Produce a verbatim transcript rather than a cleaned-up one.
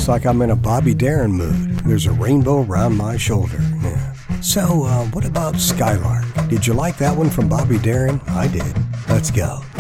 looks like I'm in a Bobby Darin mood. There's a rainbow around my shoulder. Yeah. So, uh, what about Skylark? Did you like that one from Bobby Darin? I did. Let's go.